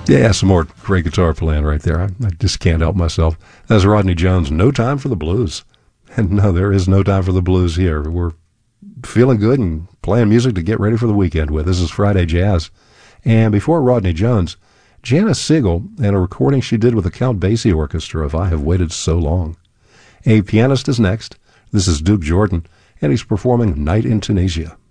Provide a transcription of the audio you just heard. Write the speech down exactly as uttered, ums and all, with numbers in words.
Yeah, some more great guitar playing right there. I, I just can't help myself. That's Rodney Jones, No Time for the Blues. And no, there is no time for the blues here. We're feeling good and playing music to get ready for the weekend with. This is Friday Jazz. And before Rodney Jones, Janice Siegel and a recording she did with the Count Basie Orchestra of I Have Waited So Long. A Pianist is next. This is Duke Jordan, and he's performing Night in Tunisia.